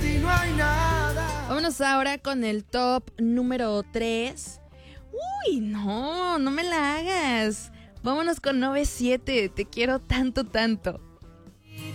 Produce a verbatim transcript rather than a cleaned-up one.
ti no hay nada. Vámonos ahora con el top número tres. Uy, no, no me la hagas. Vámonos con nueve siete, te quiero tanto, tanto.